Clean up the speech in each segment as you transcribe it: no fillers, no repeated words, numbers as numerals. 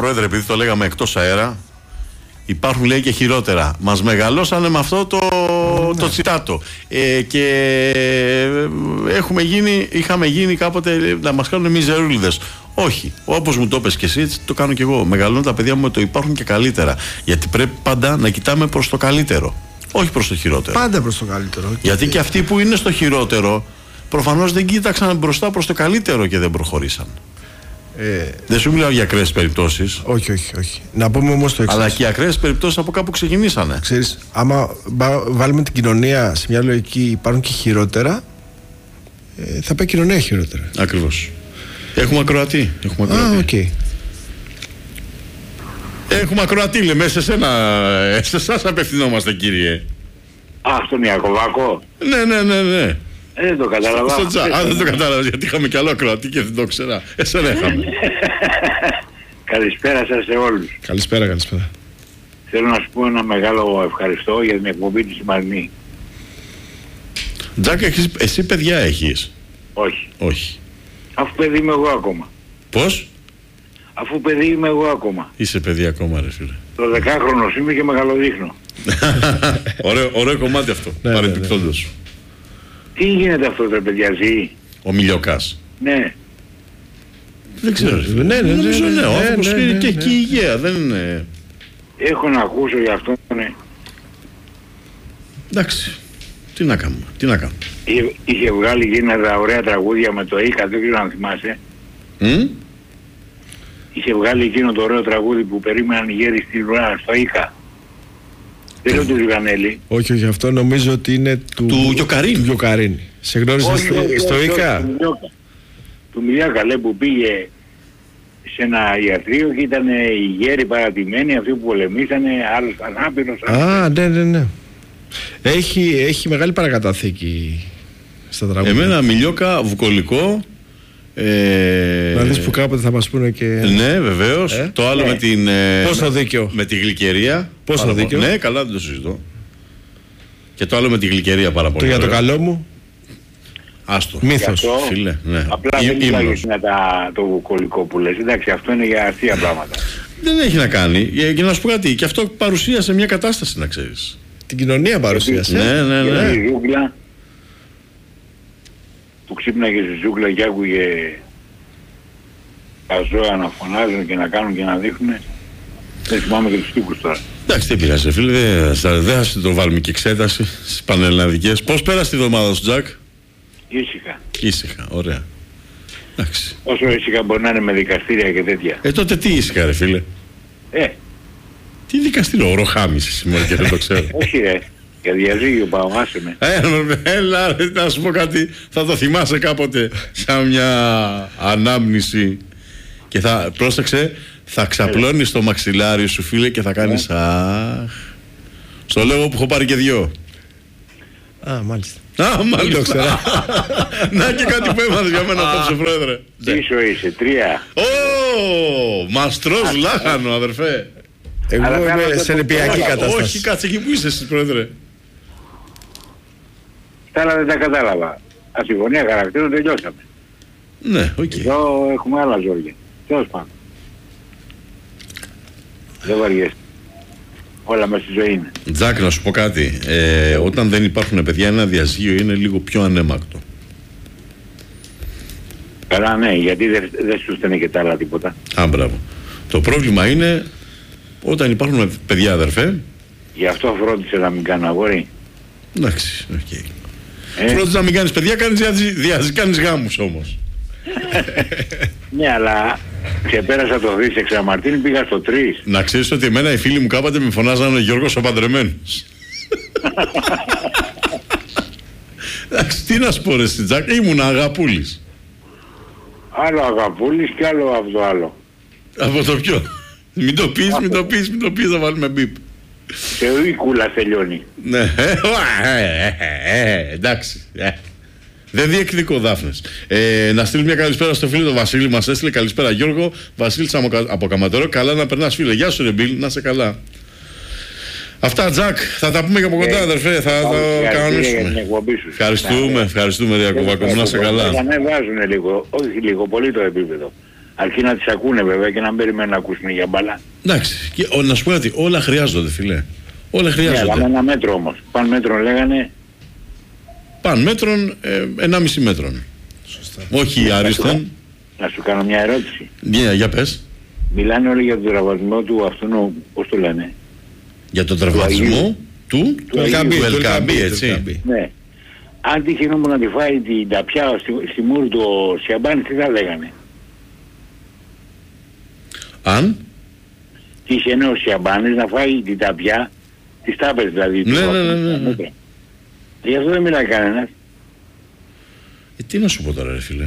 πρόεδρε, επειδή το λέγαμε εκτός αέρα, υπάρχουν λέει και χειρότερα. Μας μεγαλώσανε με αυτό το τσιτάτο. Και είχαμε γίνει κάποτε να μας κάνουν μιζερούλιδες. Όχι, όπως μου το είπες και εσύ, έτσι το κάνω και εγώ. Μεγαλώνουν τα παιδιά μου με το υπάρχουν και καλύτερα. Γιατί πρέπει πάντα να κοιτάμε προς το καλύτερο. Όχι προς το χειρότερο. Πάντα προς το καλύτερο. Γιατί και αυτοί που είναι στο χειρότερο, προφανώς δεν κοίταξαν μπροστά προς το καλύτερο και δεν προχωρήσαν. Δεν σου μιλάω για ακραίες περιπτώσεις. Όχι. Να πούμε όμως το εξής. Αλλά και οι ακραίες περιπτώσεις από κάπου ξεκινήσανε. Ξέρεις, άμα βάλουμε την κοινωνία σε μια λογική, υπάρχουν και χειρότερα, θα πάει η κοινωνία χειρότερα. Ακριβώς. Έχουμε ακροατή. Okay. Έχουμε ακροατή, λέμε, σε εσάς απευθυνόμαστε, κύριε. Στον Ιακωβάκο. Ναι. Δεν το κατάλαβα. Δεν το κατάλαβα, γιατί είχαμε κι άλλο ακροατή και δεν το ξέρα. Εσένα είχαμε. Καλησπέρα σας σε όλους. Καλησπέρα. Θέλω να σου πω ένα μεγάλο ευχαριστώ για την εκπομπή τη σημερινή. Τζακ, εσύ παιδιά έχεις? Όχι. Αφού παιδί είμαι εγώ ακόμα. Πώς? Αφού παιδί είμαι εγώ ακόμα. Είσαι παιδί ακόμα, ρε φίλε. Το 10χρονος είμαι και μεγαλοδείχνω. Ωραίο κομμάτι αυτό, παρεμπιπτόντως. Τι γίνεται αυτό, ρε παιδιά, ζει? Ο Μιλιοκάς. Ναι. Δεν ξέρω. Νομίζω ναι, ο άνθρωπος είναι και εκεί υγεία, δεν είναι. Έχω να ακούσω γι' αυτό, ναι. Εντάξει. Τι να κάνουμε. Είχε βγάλει γίνοντα ωραία τραγούδια με το ΙΚΑ, δεν ξέρω αν θυμάσαι. Είχε βγάλει εκείνο το ωραίο τραγούδι που περίμεναν οι γέροι στην ουρά στο ΙΚΑ. Δεν λέω του Ζουγανέλη. Όχι, αυτό νομίζω ότι είναι του Γιοκαρίνη. Σε γνώρισε στο ΙΚΑ? Του Μιλιάκα, λέει, που πήγε σε ένα ιατρείο και ήταν οι γέροι παρατημένοι, αυτοί που πολεμήσανε, άλλος ανάπηρος. Ναι. Έχει μεγάλη παρακαταθήκη στα τραγούδια. Εμένα Μιλιόκα, βουκολικό. Να δεις που κάποτε θα μας πούνε και... Ναι, βεβαίως. Το άλλο με την... Πόσο δίκαιο. Με τη γλυκερία. Πόσο δίκαιο. Ναι, καλά, δεν το συζητώ. Και το άλλο με τη γλυκερία πάρα πολύ. Το για το καλό μου. Άστο. Μύθος. Φίλε, ναι. Απλά δεν μιλάει για το βουκολικό που λες. Εντάξει, αυτό είναι για αστεία πράγματα. Δεν έχει να κάνει. Για να σου πω κάτι. Και αυτό παρουσίασε μια κατάσταση, να ξέρεις. Την κοινωνία παρουσίασε. Ναι. Γιατί η ζούγκλα που ξύπναγε στη ζούγκλα και άκουγε τα ζώα να φωνάζουν και να κάνουν και να δείχνουν. Δεν θυμάμαι και τους τύπους τώρα. Εντάξει, δεν πειράζει, φίλε. Δεν θα το βάλουμε και εξέταση στις πανελλαδικές. Πώς πέρασε τη εβδομάδα σου, Τζακ? Ήσυχα, ωραία. Εντάξει. Όσο ήσυχα μπορεί να είναι με δικαστήρια και τέτοια. Τότε τι ήσυχα, ρε φίλε? Τι δικαστήριο, οροχάμιση σήμερα και δεν το ξέρω. Όχι, ρε. Για διαζύγιο πάω, άσε με. Έλα, να σου πω κάτι. Θα το θυμάσαι κάποτε σαν μια ανάμνηση. Και πρόσεξε, θα ξαπλώνεις το μαξιλάρι σου, φίλε, και θα κάνεις αχ. Στο λέω που έχω πάρει και δυο. Μάλιστα. Μάλιστα. Να και κάτι που έμαθες για μένα απόψε, πρόεδρε. Πίσω είσαι, 3. Μαστρός λάχανο, αδερφέ. Εγώ είμαι σε νηπιακή κατάσταση. Όχι, κάτσε εκεί που είσαι εσύ, πρόεδρε. Τα άλλα δεν τα κατάλαβα. Ασυμφωνία χαρακτήρων τελειώσαμε. Ναι, οκ. Εδώ έχουμε άλλα ζόρια. Τέλος πάντων. Δεν βαριέστε. Όλα μέσα στη ζωή είναι. Τζακ, να σου πω κάτι. Όταν δεν υπάρχουν παιδιά, ένα διαζύγιο είναι λίγο πιο ανέμακτο. Καλά, ναι, γιατί δεν σου στέλνει και τα άλλα τίποτα. Μπράβο. Το πρόβλημα είναι όταν υπάρχουν παιδιά, αδερφέ. Γι' αυτό φρόντισε να μην κάνω αγόρι. Εντάξει, οκ. Φρόντισε να μην κάνεις παιδιά, κάνεις γάμους όμως. Ναι, αλλά ξεπέρασα το 2 σε Ξαμαρτίνη, πήγα στο 3. Να ξέρεις ότι εμένα οι φίλοι μου κάποτε με φωνάζανε Γιώργος ο Παντρεμένος. Εντάξει, τι να σου πω ρε στην Τζακ, ήμουν Αγαπούλης. Άλλο Αγαπούλης και άλλο από το άλλο. Από το ποιο? Μην το πεις, θα βάλουμε μπιπ. Σε η κούλα τελειώνει. Ναι, εντάξει. Δεν διεκδικώ, Δάφνες. Να στείλει μια καλησπέρα στο φίλο του Βασίλη. Μας έστειλε καλησπέρα, Γιώργο. Βασίλης από Καματερό. Καλά να περνάς, φίλε. Γεια σου, ρε Μπιλ, να είσαι καλά. Αυτά, Τζακ. Θα τα πούμε και από κοντά, αδερφέ. Θα το κανονίσουμε. Ευχαριστούμε, Ρε Ιακωβάκο μου, να είσαι καλά. Θα ανεβάζουν λίγο, όχι λίγο, πολύ το επίπεδο. Αρκεί να τις ακούνε βέβαια και να μην περιμένουν να ακούσουν για μπάλα. Εντάξει, και, να σου πω κάτι, όλα χρειάζονται, φίλε. Όλα χρειάζονται. Ναι, αλλά με ένα μέτρο όμως. Παν μέτρον λέγανε. Παν μέτρον, 1,5 μέτρον. Σωστά. Όχι άριστον. Να σου κάνω μια ερώτηση. Ναι, για πες. Μιλάνε όλοι για τον τραυματισμό του αυτού, πώς το λένε. Για τον τραυματισμό του Ελκαμπή, έτσι. Ναι. Αν τύχει όμως να τη φάει την ταπιά στη μούρη του ο Σιαμπάνης, τι θα λέγανε. Αν. Τύχει ο Σιαμπάνης να φάει την ταπιά, τις τάπες δηλαδή. Ναι. Γι' αυτό δεν μιλάει κανένας. Τι να σου πω τώρα, ρε φίλε.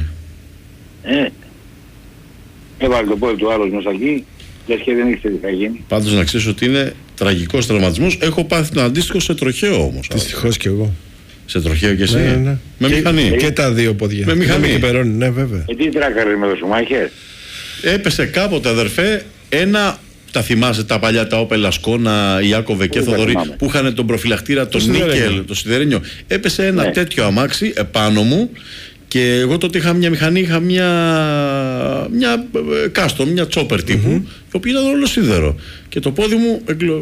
Έβαλε το πόδι του άλλος μέσα εκεί, λες και δεν ήξερε τι θα γίνει. Πάντως να ξέρεις ότι είναι τραγικός τραυματισμός. Έχω πάθει τον αντίστοιχο σε τροχαίο όμως. Δυστυχώς κι εγώ. Σε τροχαίο κι εσύ. Ναι. Με μηχανή. Και τα δύο πόδια. Με μηχανή. Και περώνει, ναι, βέβαια. Τι τράκαρες με το Σουμάχερ. Έπεσε κάποτε, αδερφέ, τα θυμάσαι τα παλιά, τα Όπελ Ασκόνα, Ιάκωβε και Θοδωρή, που είχαν τον προφυλακτήρα, τον νίκελ, το σιδερένιο. Έπεσε ένα τέτοιο αμάξι επάνω μου και εγώ τότε είχα μια μηχανή, είχα μια κάστο, μια τσόπερ τύπου, η οποία ήταν όλο σίδερο. Και το πόδι μου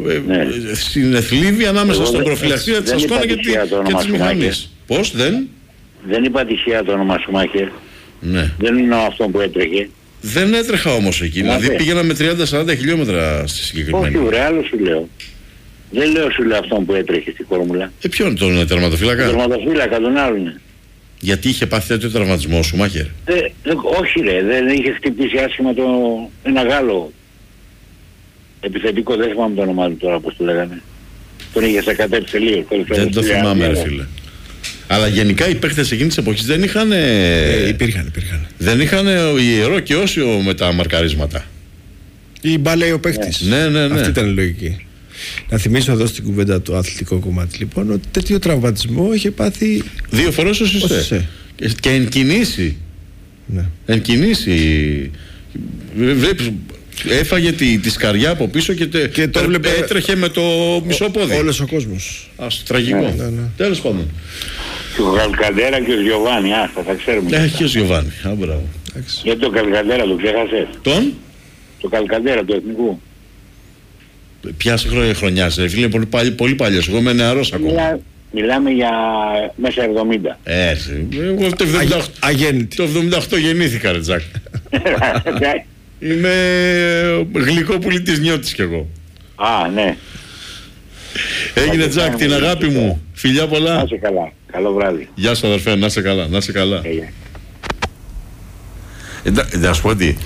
συνεθλίβει ανάμεσα στον προφυλακτήρα της Ασκόνα και της μηχανής. Πώς, Δεν είπα τυχαία το όνομα Σουμάχερ. Ναι. Δεν είναι αυτό που έτρεχε. Δεν έτρεχα όμως εκεί, δηλαδή πήγαινα με 30-40 χιλιόμετρα στη συγκεκριμένη. Όχι, άλλο σου λέω. Δεν λέω σου λέω αυτόν που έτρεχε στη Φόρμουλα. Ποιον τον τερματοφύλακα? Τον τερματοφύλακα, τον άλλον. Γιατί είχε πάθει τέτοιο τραυματισμό σου, Μάχερ? Όχι ρε, δεν είχε χτυπήσει άσχημα ένα Γάλλο επιθετικό, δεν θυμάμαι το όνομά του τώρα πώς το λέγανε. Τον είχε σε κατέψει λίγο. Δεν το θυμάμαι ρε φίλε. Αλλά γενικά οι παίχτες εκείνης της εποχής δεν είχαν. Υπήρχαν. Δεν είχαν ιερό και όσιο με τα μαρκαρίσματα. Ή μπάλε ο παίχτης. Ναι. Αυτή ήταν η λογική. Να θυμίσω εδώ στην κουβέντα το αθλητικό κομμάτι λοιπόν ότι τέτοιο τραυματισμό είχε πάθει 2 φορές ο Σισε. Και εν κινήσει. Ναι. Εν κινήσει. Βλέπεις, έφαγε τη σκαριά από πίσω και το έτρεχε με το μισό πόδι. Όλος ο κόσμος. Τραγικό. Ναι. Τέλος πάντων. Και ο Καλκαντέρα και ο Γιωβάνι, θα ξέρουμε. Και ο Γιωβάνι. Γιατί το Καλκαντέρα το ξέχασες? Το Καλκαντέρα του εθνικού. Ποιάσε χρονιά σε φίλε, πολύ παλιός. Εγώ είμαι νεαρός ακόμα. Μιλάμε για μέσα 70. Έτσι. Εγώ το 78 γεννήθηκα ρε Τζακ. Είμαι γλυκό πουλί της νιώτης κι εγώ. Ναι. Έγινε Τζακ, την αγάπη μου. Φιλιά πολλά. Να είσαι καλά. Καλό βράδυ. Γεια σου αδερφέ, να είσαι καλά. Να είσαι καλά. Να σου πω ότι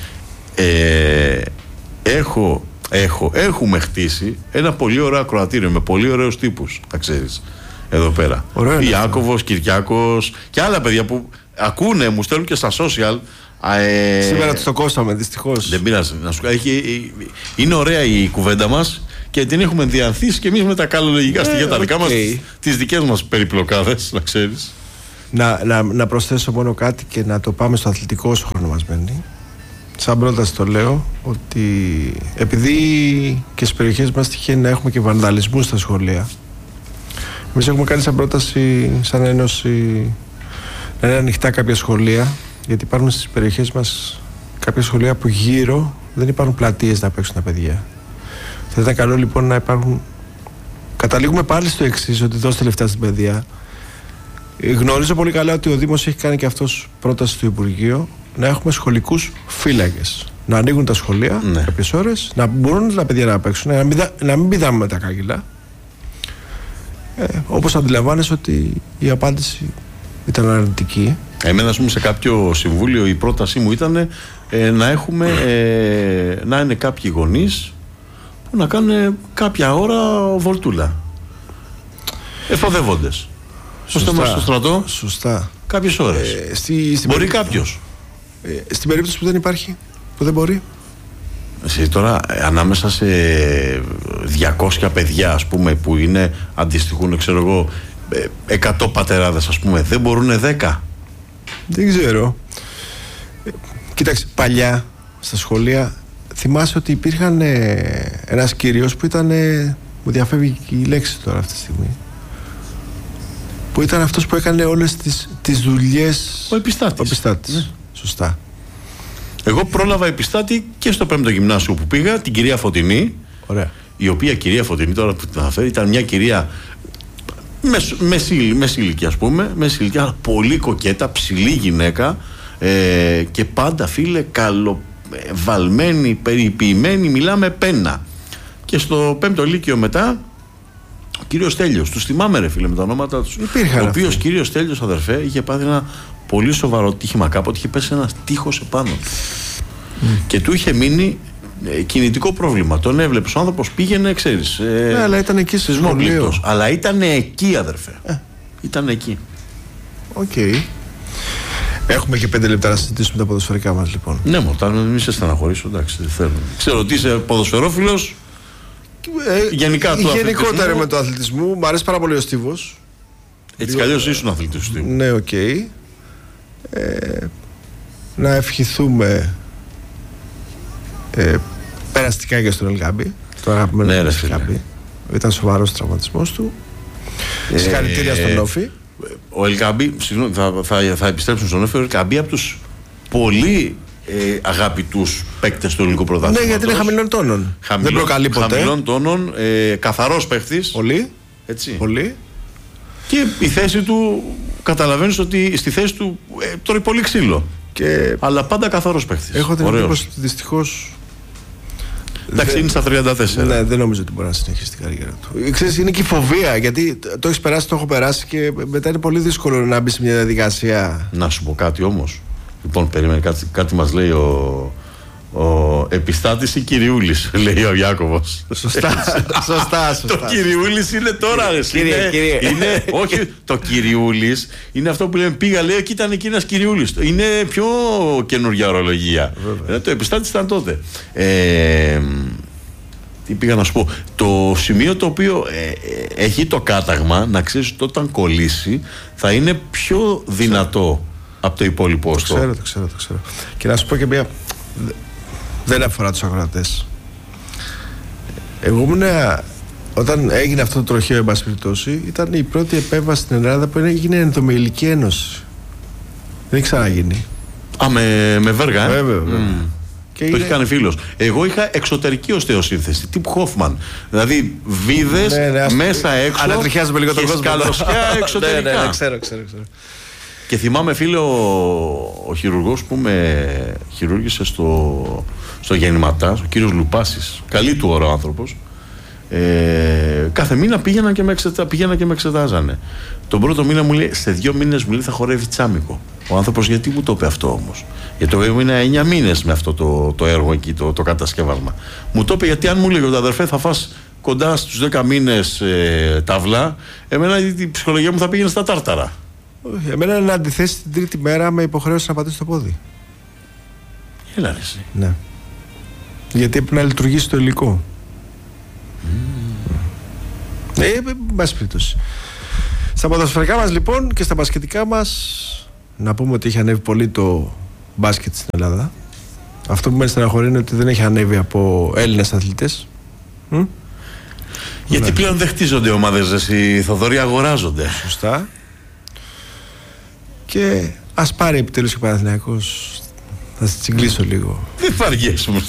έχουμε χτίσει ένα πολύ ωραίο ακροατήριο με πολύ ωραίους τύπους, θα ξέρεις, εδώ πέρα. Ιάκωβος, Κυριάκος και άλλα παιδιά που ακούνε, μου στέλνουν και στα social. Σήμερα τους το κόσταμε δυστυχώς. Δεν πειράζει. Είναι ωραία η κουβέντα μας και την έχουμε διανθίσει και εμείς με τα καλολογικά στοιχεία τα δικά μας, τις δικές μας περιπλοκάδες, να ξέρεις. Να προσθέσω μόνο κάτι και να το πάμε στο αθλητικό όσο χρόνο μας μένει. Σαν πρόταση το λέω ότι επειδή και στις περιοχές μας τυχαίνει να έχουμε και βανδαλισμού στα σχολεία, εμείς έχουμε κάνει σαν πρόταση, σαν ένωση, να είναι ανοιχτά κάποια σχολεία, γιατί υπάρχουν στις περιοχές μας κάποια σχολεία που γύρω δεν υπάρχουν πλατείες να παίξουν τα παιδιά. Θα ήταν καλό λοιπόν να υπάρχουν. Καταλήγουμε πάλι στο εξής, ότι δώστε λεφτά στην παιδεία. Γνωρίζω πολύ καλά ότι ο Δήμος έχει κάνει και αυτός πρόταση στο Υπουργείο να έχουμε σχολικούς φύλακες. Να ανοίγουν τα σχολεία κάποιες ώρες, να μπορούν τα παιδιά να παίξουν, να μην πηδάμε με τα κάγκελα. Όπως αντιλαμβάνεσαι ότι η απάντηση ήταν αρνητική. Εμένα, ας πούμε, σε κάποιο συμβούλιο η πρότασή μου ήταν να είναι κάποιοι γονείς που να κάνουν κάποια ώρα βολτούλα. Εφοδεύοντες. Σωστά. Στο στρατό. Σωστά. Κάποιες ώρες. Μπορεί κάποιος. Στην περίπτωση που δεν υπάρχει, που δεν μπορεί. Τώρα ανάμεσα σε 200 παιδιά, ας πούμε, που αντιστοιχούν, ξέρω εγώ, 100 πατεράδες, ας πούμε, δεν μπορούνε 10. Δεν ξέρω. Κοίταξε, παλιά στα σχολεία θυμάσαι ότι υπήρχαν ένας κύριος που ήταν, μου διαφεύγει και η λέξη τώρα αυτή τη στιγμή, που ήταν αυτός που έκανε όλες τις δουλειές. Ο επιστάτης. Ναι. Σωστά. Εγώ πρόλαβα επιστάτη και στο 5ο γυμνάσιο που πήγα, την κυρία Φωτεινή. Ωραία. Η οποία κυρία Φωτεινή, τώρα που την αναφέρει, ήταν μια κυρία μέση ηλικία, ας πούμε. Μέση ηλικία, αλλά πολύ κοκέτα, ψηλή γυναίκα. Και πάντα, φίλε, καλοβαλμένη, περιποιημένη, μιλάμε πένα. Και στο 5ο λύκειο μετά, ο κύριος Τέλειος, τους θυμάμαι, ρε φίλε, με τα ονόματα τους. Ο οποίος κύριος Τέλειος, αδερφέ, είχε πάθει ένα πολύ σοβαρό τύχημα κάποτε, είχε πέσει ένα τείχος επάνω του. Και του είχε μείνει κινητικό πρόβλημα. Τον έβλεπε, ο άνθρωπος πήγαινε, ξέρεις. Ναι, αλλά ήταν εκεί στο σχολείο. Αλλά ήταν εκεί, αδερφέ. Ήταν εκεί. Οκ. Έχουμε και 5 λεπτά να συζητήσουμε τα ποδοσφαιρικά μας, λοιπόν. Ναι, μην σε στεναχωρήσω, εντάξει, δεν θέλω. Ξέρω ότι είσαι ποδοσφαιρόφιλος. Γενικότερα με το αθλητισμό. Μου αρέσει πάρα πολύ ο Στίβος. Έτσι κι αλλιώς ήσουν αθλητής του Στίβου. Ναι, οκ. Να ευχηθούμε περαστικά και στον Ελγάμπη. Στο αγαπημένο του Ελγάμπη. Ήταν σοβαρός τραυματισμός του. Συγχαρητήρια στον Όφη. Ο Ελγάμπη, συγγνώμη, θα επιστρέψουν στον Όφη. Ο Ελγάμπη από τους πολύ αγαπητούς παίκτες του ελληνικού πρωταθλήματος. Ναι, γιατί είναι χαμηλών τόνων. Δεν προκαλεί ποτέ. Χαμηλών τόνων, καθαρός παίκτης. Πολύ. Έτσι. Πολύ. Και η θέση του, καταλαβαίνεις ότι στη θέση του τρώει πολύ ξύλο. Αλλά πάντα καθαρός παίκτης. Έχω την εντύπωση ότι δυστυχώς. Εντάξει, είναι στα 34. Ναι, δεν νομίζω ότι μπορεί να συνεχίσει την καριέρα του. Ξέρεις, είναι και η φοβία, γιατί το έχεις περάσει, το έχω περάσει και μετά είναι πολύ δύσκολο να μπει σε μια διαδικασία. Να σου πω κάτι όμως. Λοιπόν, περίμενε, κάτι μας λέει ο επιστάτης ή Κυριούλης, λέει ο Ιάκωβος. Σωστά. Το Κυριούλης είναι τώρα, ρε. Κύριε. Όχι, το Κυριούλης είναι αυτό που λέμε, πήγα, λέει, και ήταν εκεί ένας Κυριούλης. Είναι πιο καινούργια ορολογία. Το επιστάτης ήταν τότε. Τι πήγα να σου πω. Το σημείο το οποίο έχει το κάταγμα, να ξέρεις ότι όταν κολλήσει θα είναι πιο δυνατό από το υπόλοιπο όστο. Το ξέρω. Και να σου πω και μια. Δεν αφορά τους ακροατές. Εγώ ήμουν, όταν έγινε αυτό το τροχαίο, εν πάση περιπτώσει, ήταν η πρώτη επέμβαση στην Ελλάδα που έγινε ενδομηελική ένωση. Δεν έχει ξαναγίνει. Με βέργα, Βέβαια. Το έχει κάνει φίλος. Εγώ είχα εξωτερική οστεοσύνθεση, τύπου Χόφμαν. Δηλαδή βίδες μέσα έξω. Ανατριχιάζουμε λίγο τον κόσμο. Σκαλωσιά εξωτερικά. Ναι, ξέρω. Και θυμάμαι, φίλε, ο χειρουργός που με χειρούργησε στο Γεννηματάς, ο κύριος Λουπάσης, καλή του ώρα ο άνθρωπος, κάθε μήνα πήγαινα και με εξετάζανε. Τον πρώτο μήνα μου λέει, σε 2 μήνες μου λέει θα χορεύει τσάμικο. Ο άνθρωπος γιατί μου το είπε αυτό όμως? Γιατί εγώ ήμουν 9 μήνες με αυτό το έργο εκεί, το κατασκεύασμα. Μου το είπε γιατί αν μου λέει ότι αδερφέ θα φας κοντά στους 10 μήνες ταυλά, εμένα η ψυχολογία μου θα πήγαινε στα τάρταρα. Εμένα είναι να αντιθέσει την τρίτη μέρα με υποχρέωση να πατήσει το πόδι. Έλα ρε εσύ. Ναι. Γιατί πρέπει να λειτουργήσει το υλικό. Μπας περιπτώσει. Στα ποδοσφαιρικά μας λοιπόν και στα μπασκετικά μας, να πούμε ότι έχει ανέβει πολύ το μπάσκετ στην Ελλάδα. Αυτό που με στεναχωρεί είναι ότι δεν έχει ανέβει από Έλληνες αθλητές. Γιατί πλέον δεν χτίζονται ομάδες, εσύ Θοδωρή, αγοράζονται. Σωστά. Και ας πάρει επιτέλους και ο Παναθηναϊκός. Θα σε τσιγκλίσω λίγο. Δεν βαριές μου.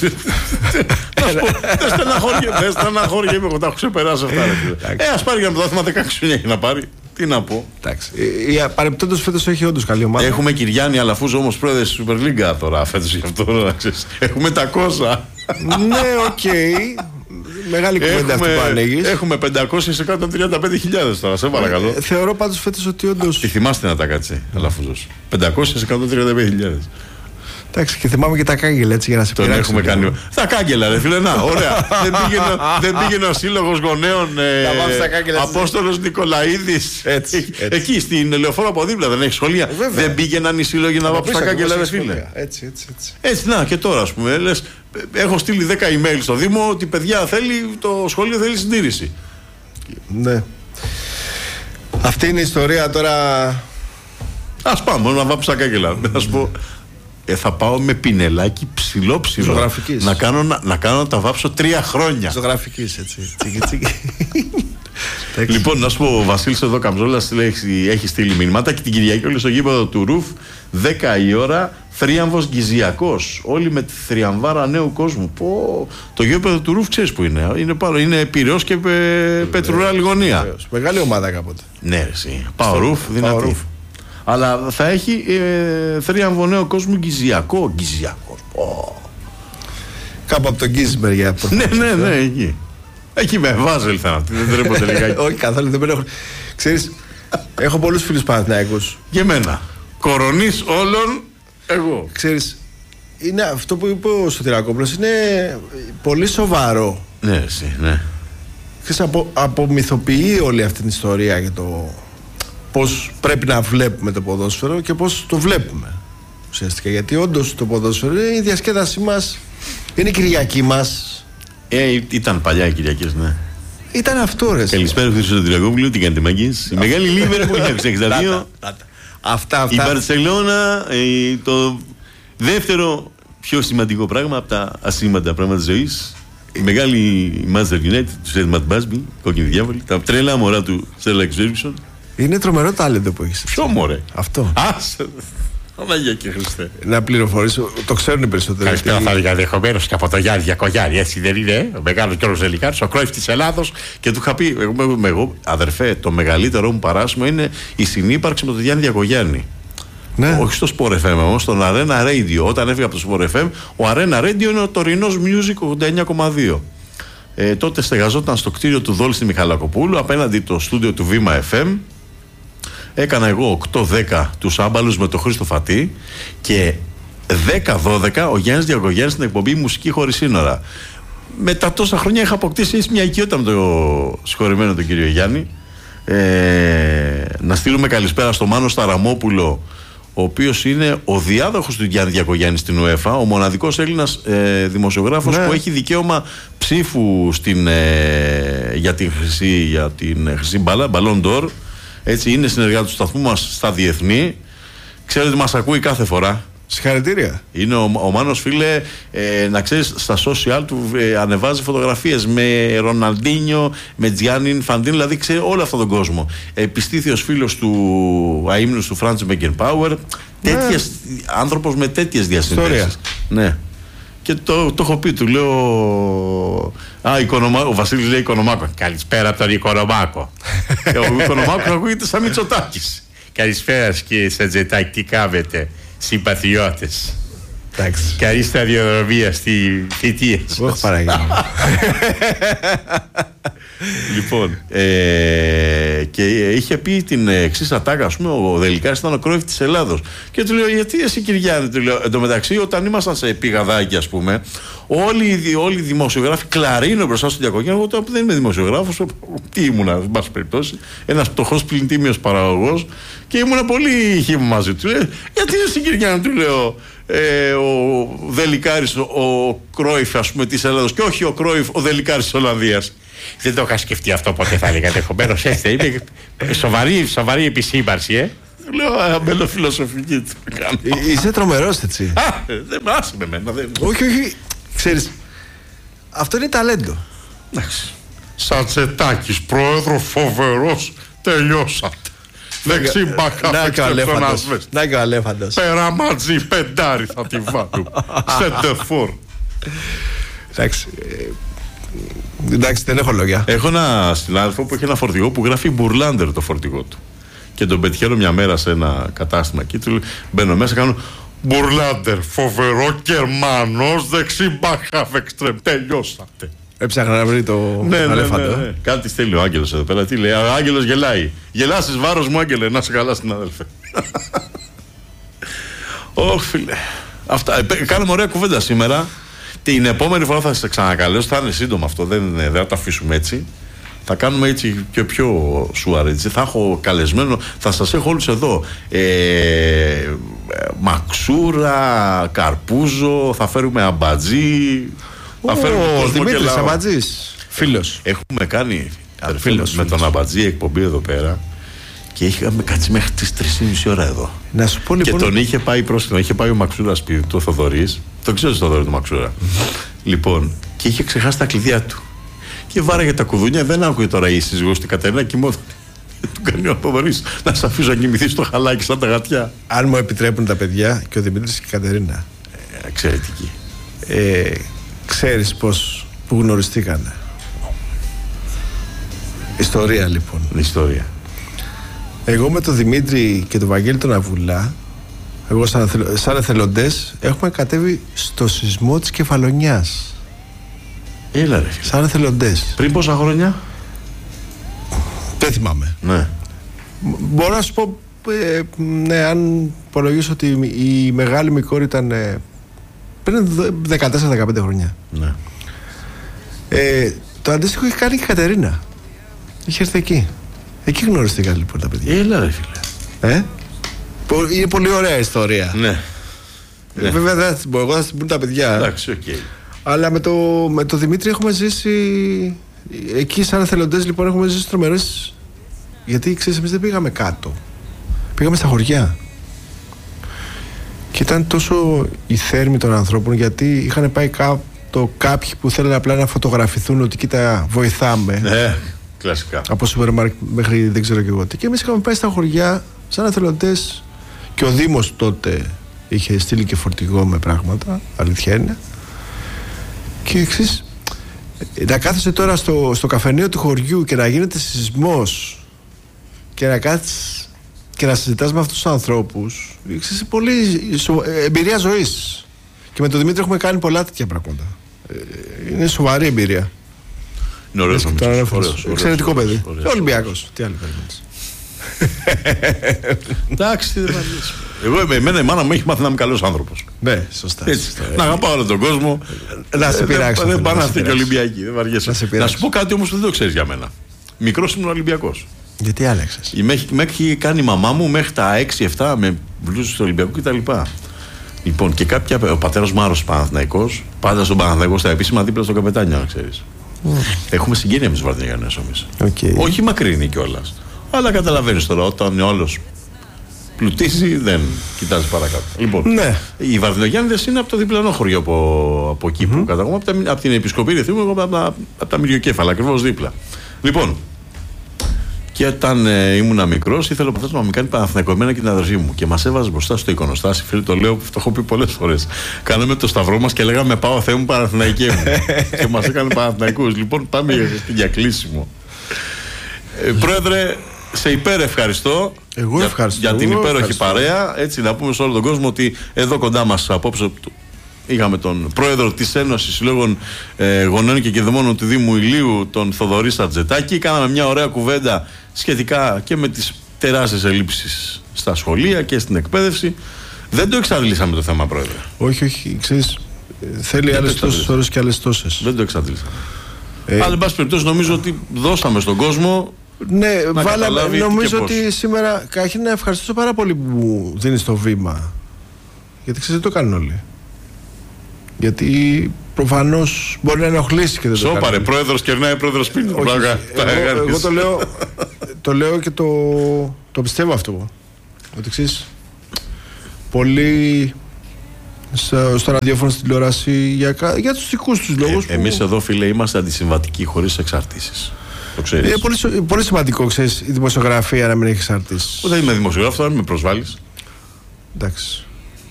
Δεν στεναχώριεμαι, εγώ τα έχω ξεπεράσει αυτά. Ας πάρει για να το δάθμα 16 χρόνια έχει να πάρει. Τι να πω. Εντάξει. Παρεμπιπτόντως φέτος έχει όντως καλή ομάδα. Έχουμε Κυριάννη Αλαφούζο όμως πρόεδρος της Super League τώρα φέτος γι' αυτό. Έχουμε τα κόσα. Ναι, οκ. Μεγάλη κουβέντα αυτή που ανοίγεις. Έχουμε 500-135.000 τώρα, σε παρακαλώ. Θεωρώ πάντως φέτος ότι όντως. Τι θυμάστε να τα κάτσει, Αλαφούζος. 500-135.000. Εντάξει, και θυμάμαι και τα κάγκελα έτσι για να σε πειράξω. Τον έχουμε κάνει. Τα κάγκελα, ρε φίλε, να, ωραία. Δεν πήγαινε ο Σύλλογος Γονέων Απόστολος Νικολαίδης. Εκεί στην Λεωφόρο από δίπλα δεν έχει σχολεία. Δεν πήγαιναν οι σύλλογοι να βάψουν τα κάγκελα, ρε φίλε. Έτσι, να, και τώρα, ας πούμε, λες, έχω στείλει 10 email στο Δήμο ότι παιδιά το σχολείο θέλει συντήρηση. Ναι. Αυτή είναι η ιστορία τώρα. Ας πάμε να βάψουν τα κάγκελα. Να σου πω. Θα πάω με πινελάκι ψηλό να κάνω να τα βάψω 3 χρόνια. Ζωγραφικής, έτσι. Λοιπόν, να σου πω, ο Βασίλης εδώ Καμζόλας έχει στείλει μηνύματα και την Κυριακή όλοι στο γήπεδο του Ρουφ 10 η ώρα Θρίαμβος γκυζιακός. Όλοι με τη θριαμβάρα νέου κόσμου. Το γήπεδο του Ρουφ ξέρεις που είναι. Είναι Πειραιώς και Πετρουρά Λιγωνία. Μεγάλη ομάδα κάποτε. Ναι, εσύ. Πάω Ρουφ, δυνατή. Αλλά θα έχει θρίαμβο νέο κόσμο γκυζιακό. Κάπου από τον Γκίζη μεριά. Ναι, εκεί. Εκεί με Βάζελ θα είναι. Δεν τρέπονται λιγάκι. Όχι καθόλου, δεν έχω. Ξέρεις, έχω πολλούς φίλους Παναθηναϊκούς. Και εμένα. Κορονής όλων, εγώ. Ξέρεις, είναι αυτό που είπε ο Σωτηρακόπουλος, είναι πολύ σοβαρό. Ναι, εσύ, ναι. Ξέρεις, απομυθοποιεί όλη αυτή την ιστορία για το πώς πρέπει να βλέπουμε το ποδόσφαιρο και πώς το βλέπουμε ουσιαστικά. Γιατί όντως το ποδόσφαιρο είναι η διασκέδασή μας, είναι η Κυριακή μας. Ήταν παλιά οι Κυριακές, ναι. Ήταν αυτό, ρε. Καλησπέρα, Χρήστο Σωτηρακόπουλου, τι κάνετε, μαγκής? Η μεγάλη Λίβερ που είχε 62. Αυτά. Η Μπαρσελόνα, το δεύτερο πιο σημαντικό πράγμα από τα ασήμαντα πράγματα της ζωής. Η μεγάλη Manchester United, του Σέντ Ματ Μπάσμπι, κόκκινη διάβολη. Τα τρελά μωρά του Σέρλαξ Φέργκουσον. Είναι τρομερό τάλεντο που έχεις. Ποιο μωρέ? Αυτό. Παναγία και Χριστέ. Να πληροφορήσω, το ξέρουν οι περισσότεροι. Καλησπέρα, θα έλεγα ενδεχομένως και από το Γιάννη Διακογιάννη, έτσι δεν είναι? Ο μεγάλος Γιώργος Δελικάρης, ο Κρόιφ της Ελλάδος. Και του είχα πει, εγώ, αδερφέ, το μεγαλύτερό μου παράσημο είναι η συνύπαρξη με τον Γιάννη Διακογιάννη. Ναι. Όχι στο Sport FM όμως, στον Arena Radio. Όταν έφυγα από το Sport FM, ο Arena Radio είναι ο τωρινός Music 89,2. Τότε στεγαζόταν στο κτίριο του Δόλη στη Μιχαλακοπούλου, απέναντι το στούντιο του Βήμα FM. Έκανα εγώ 8-10 τους άμπαλους με τον Χρήστο Φατή και 10-12 ο Γιάννης Διακογιάννης στην εκπομπή Μουσική Χωρίς Σύνορα. Μετά τόσα χρόνια είχα αποκτήσει μια οικειότητα με τον συγχωρημένο τον κύριο Γιάννη. Να στείλουμε καλησπέρα στο Μάνο Σταραμόπουλο, ο οποίος είναι ο διάδοχος του Γιάννη Διακογιάννη στην UEFA, ο μοναδικός Έλληνας δημοσιογράφος που έχει δικαίωμα ψήφου για την χρυσή μπάλα, Ballon d'Or. Έτσι, είναι συνεργάτης του σταθμού μας στα διεθνή. Ξέρετε, μας ακούει κάθε φορά. Συγχαρητήρια. Είναι ο Μάνος, φίλε, να ξέρεις, στα social του ανεβάζει φωτογραφίες με Ροναλντίνιο, με Τζιάννη Ινφαντίνο, δηλαδή ξέρει όλο αυτόν τον κόσμο. Επιστήθιος φίλος του αείμνους του Φράντσι Μπέκενπάουερ. Άνθρωπος με τέτοιες διασυνδέσεις. Ναι. Και το έχω πει, του λέω. Ο Βασίλης λέει Οικονομάκο. Καλησπέρα από τον Οικονομάκο. Και ο Οικονομάκο ακούγεται σαν Μητσοτάκης. Καλησπέρα κύριε Σατζετάκη, τι κάνετε, συμπατριώτες? Καλή σταδιοδρομία στη θητεία σας. Όχι παραγγέλνω. Λοιπόν, και είχε πει την εξής ατάκα, ας πούμε, ο Δελικάρης ήταν ο Κρόιφ της Ελλάδος. Και του λέω, γιατί εσύ κύριε Γιάννη? Του λέω, εν τω μεταξύ, όταν ήμασταν σε πηγαδάκι, ας πούμε, όλοι οι δημοσιογράφοι κλαρίνο μπροστά στον Διακογιάννη. Εγώ τώρα που δεν είμαι δημοσιογράφος, τι ήμουνα, εν πάση περιπτώσει, ένας πτωχός πλυντήμιος παραγωγός, και ήμουνα πολύ χύμου μαζί του. Γιατί εσύ κύριε Γιάννη? Του λέω, ο Δελικάρης, ο Κρόιφ, ας πούμε, της Ελλάδος, και όχι ο Κρόιφ, ο Δελικάρης της Ολλανδίας. Δεν το είχα σκεφτεί αυτό ποτέ, θα έλεγα ενδεχομένως. Είμαι σοβαρή επισήμανση, Λέω αμπελοφιλοσοφική. Είσαι τρομερός, έτσι. Δεν μ' με εμένα. Όχι. Ξέρεις, αυτό είναι ταλέντο. Σατζετάκης, πρόεδρο φοβερός, τελειώσατε. Δεξί μπακά, να και ο Αλέφαντος. Πέρα μαζί, πεντάρι θα τη βάλω. Σεντεφόρ. Εντάξει, δεν έχω λόγια. Έχω ένα συνάδελφο που έχει ένα φορτηγό που γράφει Μπουρλάντερ το φορτηγό του. Και τον πετυχαίνω μια μέρα σε ένα κατάστημα εκεί, του μπαίνω μέσα, κάνω Μπουρλάντερ, φοβερό Γερμανός, δεξί μπαχάφ εξτρεμ, τελειώσατε. Έψαχνα να βρει το Αλέφαντο. Ναι. Κάτι στέλνει ο Άγγελος εδώ πέρα. Τι λέει? Ο Άγγελος γελάει. Γελάσεις βάρος μου, Άγγελε, να σε καλά, συνάδελφε. Ωχ, φίλε. Αυτά. Κάνουμε ωραία κουβέντα σήμερα. Την επόμενη φορά θα σας ξανακαλέσω. Θα είναι σύντομο αυτό. Δεν θα το αφήσουμε έτσι. Θα κάνουμε έτσι και πιο σουαρ. Θα έχω καλεσμένο. Θα σας έχω όλους εδώ. Μαξούρα, Καρπούζο. Θα φέρουμε Αμπατζή. Θα φέρουμε κόσμο. Δημήτρης Αμπατζής. Φίλος. Έχουμε κάνει με τον Αμπατζή εκπομπή εδώ πέρα. Και είχαμε κάτσει μέχρι τις 3,5 ώρα εδώ. Να σου πω λοιπόν. Και τον είχε πάει πρόσφυγα. Είχε πάει ο Μαξούρα σπίτι του, ο Θοδωρής. Το ξέρεις το Θοδωρή του Μαξούρα. Λοιπόν, και είχε ξεχάσει τα κλειδιά του. Και βάραγε τα κουδούνια, δεν άκουγε τώρα η σύζυγος στην Κατερίνα, κοιμόταν. Του κάνει ο Θοδωρής να σε αφήσω να κοιμηθείς στο χαλάκι σαν τα γατιά. Αν μου επιτρέπουν τα παιδιά και ο Δημήτρης και η Κατερίνα. Εξαιρετική. Ξέρεις που γνωριστήκανε. Ιστορία λοιπόν. Ιστορία. Εγώ με τον Δημήτρη και τον Βαγγέλη τον Αβουλά, εγώ σαν εθελοντές, έχουμε κατέβει στο σεισμό της Κεφαλονιάς. Έλα ρε φίλε. Σαν εθελοντές. Πριν πόσα χρόνια? Δεν θυμάμαι. Ναι. Μπορώ να σου πω, ναι, αν υπολογίσω ότι η μεγάλη μου κόρη ήταν πριν 14-15 χρόνια. Ναι. Το αντίστοιχο έχει κάνει και η Κατερίνα. Είχε έρθει εκεί. Εκεί γνωριστήκαν λοιπόν τα παιδιά. Έλα ρε φίλε. Είναι πολύ ωραία ιστορία. Ναι. Βέβαια δεν θα την πω εγώ, θα την πούν τα παιδιά. Εντάξει, οκ. Αλλά με το Δημήτρη έχουμε ζήσει. Εκεί σαν εθελοντές λοιπόν έχουμε ζήσει τρομερές. Γιατί ξέρεις, εμείς δεν πήγαμε κάτω. Πήγαμε στα χωριά. Και ήταν τόσο η θέρμη των ανθρώπων, γιατί είχαν πάει κάτω κάποιοι που θέλουν απλά να φωτογραφηθούν ότι κοίτα βοηθάμε. Ναι, κλασικά. Από σούπερ μάρκετ μέχρι δεν ξέρω και εγώ τι. Και εμείς είχαμε πάει στα χωριά σαν εθελοντές. Και ο Δήμος τότε είχε στείλει και φορτηγό με πράγματα. Αλήθεια είναι. Και εξής, να κάθεσαι τώρα στο καφενείο του χωριού και να γίνεται σεισμός και να κάτσεις και να συζητάς με αυτούς τους ανθρώπους, ξέρεις, πολύ εμπειρία ζωής. Και με τον Δημήτρη έχουμε κάνει πολλά τέτοια πράγματα. Είναι σοβαρή εμπειρία. Είναι ωραίος. Εξαιρετικό παιδί. Ολυμπιακός. Τι άλλο περιμένεις? Εντάξει, τι δεν βαριέσαι. Εγώ, εμένα η μάνα μου έχει μάθει να είμαι καλός άνθρωπος. Ναι, σωστά. Να αγαπάω όλο τον κόσμο. Να σε πειράξω. Δεν πάνε αυτοί και Ολυμπιακοί. Δεν βαριέσαι. Να σου πω κάτι όμως που δεν το ξέρεις για μένα. Μικρός ήμουν Ολυμπιακός. Γιατί άλλαξες? Με έχει κάνει η μαμά μου μέχρι τα 6-7 με μπλούζες του Ολυμπιακού κτλ. Λοιπόν, και ο πατέρας μου άρρωστος Παναθηναϊκός, πάντα στον Παναθηναϊκό στα επίσημα δίπλα στο καπετάνιο, να ξέρεις. Έχουμε συγγένεια με τους Βαρδινογιαννές εμείς. Όχι μακρινή κιόλας. Αλλά καταλαβαίνεις τώρα, όταν όλος πλουτίζει, δεν κοιτάζει παρακάτω. Λοιπόν, ναι. Οι Βαρδινογιάννηδες είναι από το διπλανό χωριό από εκεί που καταγωγώ, από την Επισκοπή Ρηθήμου, από τα Μυριοκέφαλα, ακριβώς δίπλα. Λοιπόν, και όταν ήμουν μικρός, ήθελε ο πατέρας να με κάνει Παναθηναϊκό, εμένα και την αδερφή μου. Και μας έβαζε μπροστά στο εικονοστάσι, φίλε, το λέω, το έχω πει πολλές φορές. Κάναμε το σταυρό μας και λέγαμε πάω Θεέ μου Παναθηναϊκέ μου. Και μας έκανε Παναθηναϊκούς. Λοιπόν, πάμε για κλείσιμο. Πρόεδρε, σε υπερευχαριστώ. Εγώ ευχαριστώ. Για την υπέροχη παρέα. Έτσι, να πούμε σε όλο τον κόσμο ότι εδώ κοντά μας απόψε είχαμε τον πρόεδρο της Ένωσης Συλλόγων Γονέων και Κηδεμόνων του Δήμου Ηλίου, τον Θοδωρή Σατζετάκη. Κάναμε μια ωραία κουβέντα σχετικά και με τις τεράστιες ελλείψεις στα σχολεία και στην εκπαίδευση. Δεν το εξαντλήσαμε το θέμα, πρόεδρε. Όχι, ξέρεις, θέλει άλλες τόσες ώρες και άλλες τόσες. Δεν το εξαντλήσαμε. Αλλά, εν πάση περιπτώσει, νομίζω ότι δώσαμε στον κόσμο. Ναι, βάλαμε. Νομίζω ότι σήμερα καταρχήν να ευχαριστήσω πάρα πολύ που μου δίνεις το βήμα. Γιατί ξέρεις, δεν το κάνουν όλοι. Γιατί προφανώς μπορεί να ενοχλήσει και δεν το κάνει. Σώπαρε, πρόεδρος κερνάει, πρόεδρος σπίτι. Εγώ το λέω και το πιστεύω αυτό. Ότι ξέρεις, πολλοί στο ραδιόφωνο, στην τηλεόραση για τους δικούς τους λόγους. Εμείς εδώ, φίλε, είμαστε αντισυμβατικοί χωρίς εξαρτήσεις. Το ξέρεις. Είναι πολύ σημαντικό, ξέρεις, η δημοσιογραφία να μην έχει εξαρτήσεις. Δεν είμαι δημοσιογράφος, θα με προσβάλλεις. Εντάξει.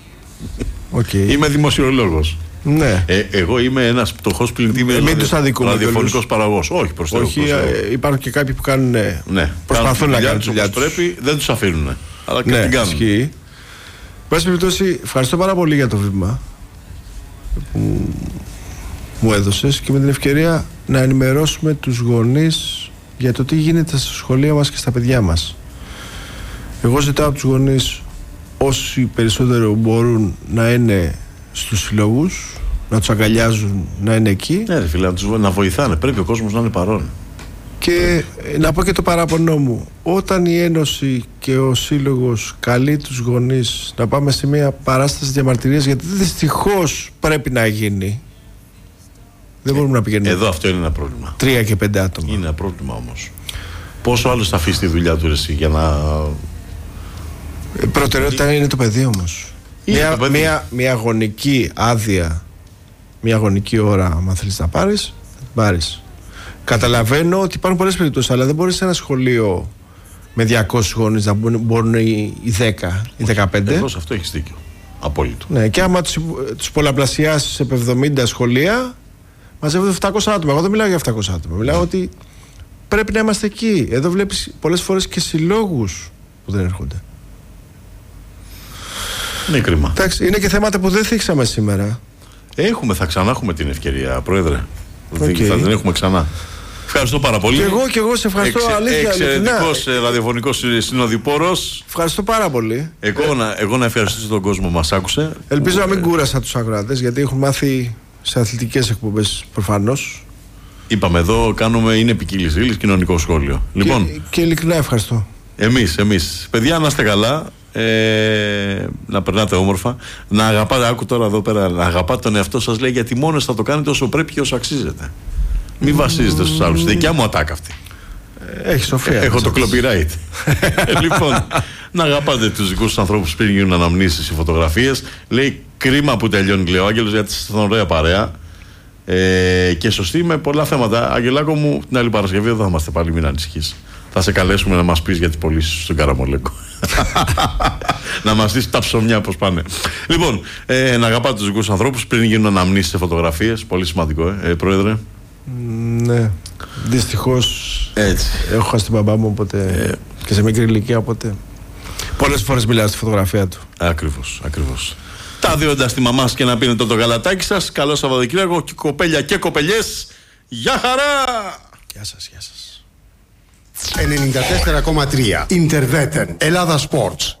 Είμαι δημοσιολόγος. Ναι. Εγώ είμαι ένας πτωχός ραδιοφωνικός παραγωγός. Όχι, προς Θεού. Υπάρχουν και κάποιοι που κάνουν. Ναι. Προσπαθούν να κάνουν δουλειά τους. Πρέπει, δεν τους αφήνουν. Αλλά και την κάνουν. Ισχύει. Πάση περιπτώσει, ευχαριστώ πάρα πολύ για το βήμα που μου έδωσες και με την ευκαιρία να ενημερώσουμε τους γονείς για το τι γίνεται στα σχολεία μας και στα παιδιά μας. Εγώ ζητάω από τους γονείς όσοι περισσότερο μπορούν να είναι στους συλλόγους, να τους αγκαλιάζουν, να είναι εκεί. Ναι, ρε φίλε, να βοηθάνε. Πρέπει ο κόσμος να είναι παρόν. Και να πω και το παράπονό μου. Όταν η Ένωση και ο Σύλλογος καλεί τους γονείς να πάμε σε μια παράσταση διαμαρτυρίας, γιατί δυστυχώς πρέπει να γίνει, δεν μπορούμε να πηγαίνουμε. Εδώ αυτό είναι ένα πρόβλημα. 3 και 5 άτομα. Είναι ένα πρόβλημα όμως. Πόσο άλλος θα αφήσει τη δουλειά του εσύ για να. Προτεραιότητα είναι το παιδί όμως. Μια γονική άδεια, μια γονική ώρα, αν θέλεις να πάρεις, θα την πάρεις. Καταλαβαίνω ότι υπάρχουν πολλές περιπτώσεις, αλλά δεν μπορείς σε ένα σχολείο με 200 γονείς να μπορούν οι 10, οι 15. Εδώ σε αυτό έχεις δίκιο. Απόλυτο. Ναι, και άμα τους πολλαπλασιάσεις επ' 70 σχολεία, μαζεύονται 700 άτομα. Εγώ δεν μιλάω για 700 άτομα. Μιλάω ότι πρέπει να είμαστε εκεί. Εδώ βλέπεις πολλές φορές και συλλόγους που δεν έρχονται. Είναι κρίμα. Εντάξει, είναι και θέματα που δεν θίξαμε σήμερα. Θα ξανά έχουμε την ευκαιρία, Πρόεδρε. Okay. Θα την έχουμε ξανά. Ευχαριστώ πάρα πολύ. Και εγώ σε ευχαριστώ, αλήθεια. Εξαιρετικός ραδιοφωνικός συνοδοιπόρος. Ευχαριστώ πάρα πολύ. Εγώ να ευχαριστήσω τον κόσμο που μας άκουσε. Ελπίζω να μην κούρασα τους ακροατές, γιατί έχουν μάθει σε αθλητικές εκπομπές προφανώς. Είπαμε εδώ, είναι ποικίλης ύλης κοινωνικό σχόλιο. Λοιπόν, και ειλικρινά ευχαριστώ. Εμείς. Παιδιά, να είστε καλά. Να περνάτε όμορφα. Να αγαπάτε, άκου τώρα εδώ πέρα, να αγαπάτε τον εαυτό σας, λέει, γιατί μόνος θα το κάνετε όσο πρέπει και όσο αξίζετε. Μην βασίζετε στους άλλους. Δικιά μου ατάκα αυτή. Έχει σοφία. Έχω το copyright. Λοιπόν, να αγαπάτε τους δικούς τους ανθρώπους πριν γίνουν αναμνήσεις ή φωτογραφίες. Λέει, κρίμα που τελειώνει, λέει ο Άγγελος, γιατί είστε ωραία παρέα. Και σωστή με πολλά θέματα. Αγγελάκο μου, την άλλη Παρασκευή εδώ θα είμαστε πάλι, μην ανησυχείς. Θα σε καλέσουμε να μας πεις για τις πωλήσεις στον Καραμολέκο. Να μας δεις τα ψωμιά πώς πάνε. Λοιπόν, να αγαπάτε τους δικούς ανθρώπους πριν γίνουν αναμνήσεις σε φωτογραφίες. Πολύ σημαντικό, Πρόεδρε. Ναι. Δυστυχώς έχω χάσει την μπαμπά μου, οπότε και σε μικρή ηλικία, οπότε πολλές φορές μιλάω στη φωτογραφία του. Ακριβώς. Τα δύο στη μαμάς και να πίνετε το γαλατάκι σας. Καλό Σαββατοκύριακο και κοπέλια και κοπελιές. Γεια χαρά! Γεια σας. 94,3 Ιντερβέτεν Ελλάδα Sports.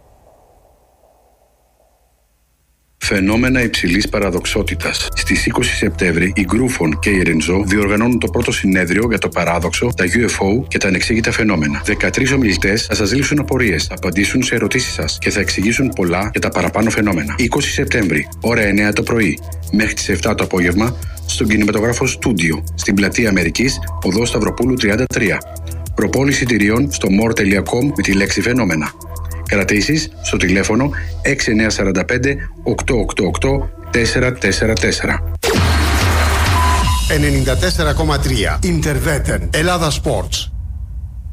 Φαινόμενα υψηλής παραδοξότητας. Στις 20 Σεπτέμβρη, η Γκρούφον και η Ρενζό διοργανώνουν το πρώτο συνέδριο για το παράδοξο, τα UFO και τα ανεξήγητα φαινόμενα. 13 ομιλητές θα σας λύσουν απορίες, θα απαντήσουν σε ερωτήσεις σας και θα εξηγήσουν πολλά για τα παραπάνω φαινόμενα. 20 Σεπτέμβρη, ώρα 9 το πρωί, μέχρι τις 7 το απόγευμα, στον κινηματογράφο Στούντιο, στην πλατεία Αμερικής, οδός Σταυροπούλου 33. Προπόληση εισιτηρίων στο more.com με τη λέξη φαινόμενα. Κρατήσεις στο τηλέφωνο 6945 888 444. 94,3 Ιντερβέτεν Ελλάδα Sports.